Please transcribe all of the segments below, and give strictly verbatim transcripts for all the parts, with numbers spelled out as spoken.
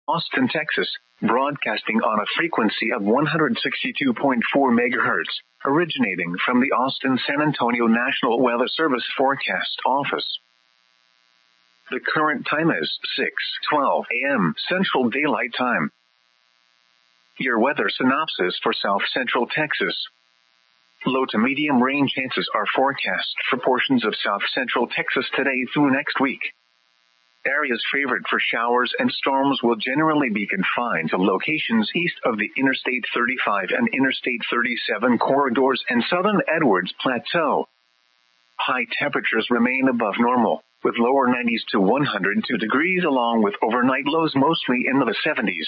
Austin, Texas, broadcasting on a frequency of one hundred sixty-two point four megahertz, originating from the Austin San Antonio National Weather Service Forecast Office. The current time is six twelve a m Central Daylight Time. Your weather synopsis for South Central Texas. Low to medium rain chances are forecast for portions of South Central Texas today through next week. Areas favored for showers and storms will generally be confined to locations east of the Interstate thirty-five and Interstate thirty-seven corridors and southern Edwards Plateau. High temperatures remain above normal, with lower nineties to one hundred two degrees along with overnight lows mostly in the seventies.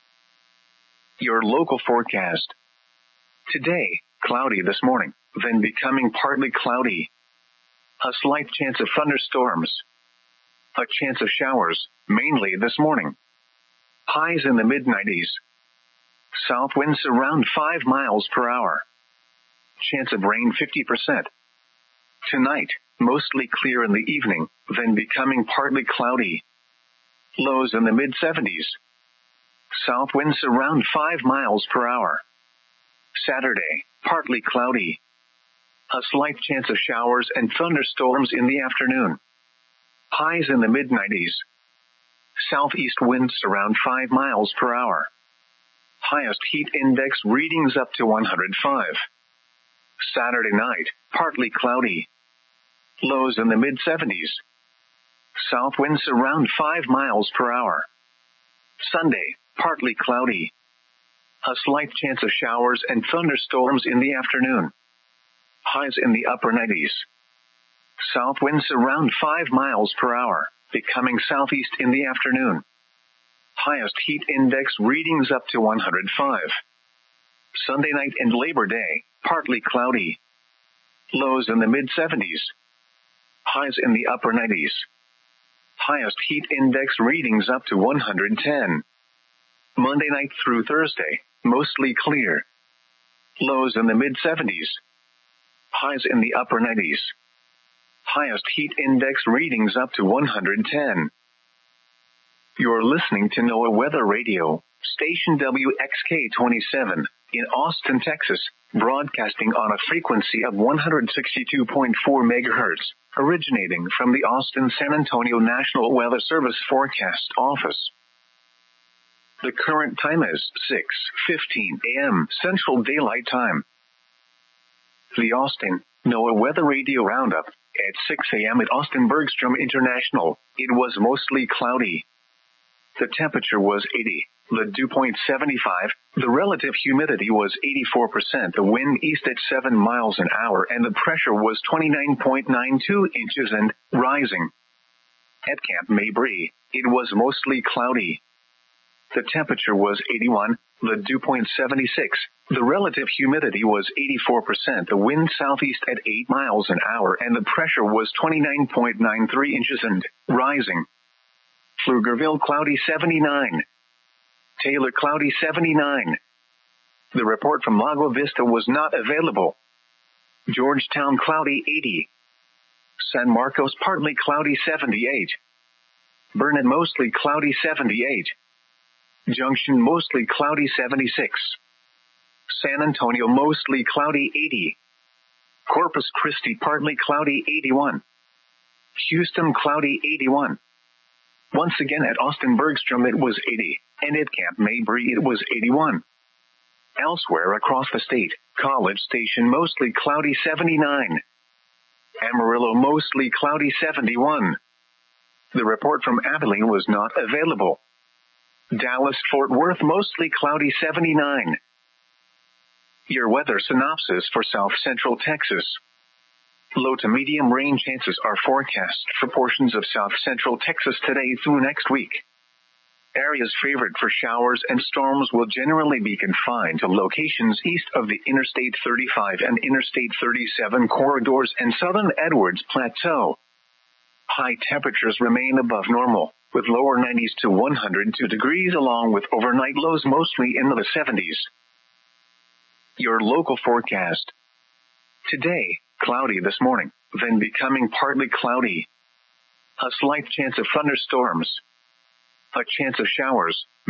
Your local forecast. Today, cloudy this morning, then becoming partly cloudy. A slight chance of thunderstorms. A chance of showers, mainly this morning. Highs in the mid nineties. South winds around five miles per hour. Chance of rain fifty percent. Tonight, mostly clear in the evening, then becoming partly cloudy. Lows in the mid seventies. South winds around five miles per hour. Saturday, partly cloudy. A slight chance of showers and thunderstorms in the afternoon. Highs in the mid nineties. Southeast winds around five miles per hour. Highest heat index readings up to one hundred five. Saturday night, partly cloudy. Lows in the mid seventies. South winds around five miles per hour. Sunday, partly cloudy. A slight chance of showers and thunderstorms in the afternoon. Highs in the upper nineties. South winds around five miles per hour, becoming southeast in the afternoon. Highest heat index readings up to one hundred five. Sunday night and Labor Day, partly cloudy. Lows in the mid seventies. Highs in the upper nineties. Highest heat index readings up to one hundred ten. Monday night through Thursday, mostly clear. Lows in the mid seventies. Highs in the upper nineties. Highest heat index readings up to one hundred ten. You're listening to NOAA Weather Radio, station W X K twenty-seven, in Austin, Texas, broadcasting on a frequency of one hundred sixty-two point four megahertz, originating from the Austin San Antonio National Weather Service Forecast Office. The current time is six fifteen a m Central Daylight Time. The Austin NOAA Weather Radio Roundup. At six a m at Austin Bergstrom International, it was mostly cloudy. The temperature was eighty, the dew point seventy-five, the relative humidity was eighty-four percent, the wind east at seven miles an hour, and the pressure was twenty-nine point nine two inches and rising. At Camp Mabry, it was mostly cloudy. The temperature was eighty-one, the dew point seventy-six, the relative humidity was eighty-four percent, the wind southeast at eight miles an hour, and the pressure was twenty-nine point nine three inches and rising. Pflugerville cloudy seventy-nine. Taylor cloudy seventy-nine. The report from Lago Vista was not available. Georgetown cloudy eighty. San Marcos partly cloudy seventy-eight. Burnett mostly cloudy seventy-eight. Junction mostly cloudy seventy-six. San Antonio mostly cloudy eighty. Corpus Christi partly cloudy eighty-one. Houston cloudy eighty-one. Once again at Austin Bergstrom it was eighty, and at Camp Mabry it was eighty-one. Elsewhere across the state, College Station mostly cloudy seventy-nine. Amarillo mostly cloudy seventy-one. The report from Abilene was not available. Dallas-Fort Worth mostly cloudy seventy-nine. Your weather synopsis for South Central Texas. Low to medium rain chances are forecast for portions of South Central Texas today through next week. Areas favored for showers and storms will generally be confined to locations east of the Interstate thirty-five and Interstate thirty-seven corridors and southern Edwards Plateau. High temperatures remain above normal, with lower nineties to one hundred two degrees along with overnight lows mostly in the seventies. Your local forecast. Today, cloudy this morning, then becoming partly cloudy. A slight chance of thunderstorms. A chance of showers,